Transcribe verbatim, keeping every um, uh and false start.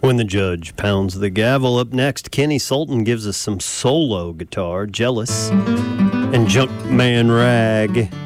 When the judge pounds the gavel. Up next, Kenny Sultan gives us some solo guitar, Jealous, and Junkman Rag.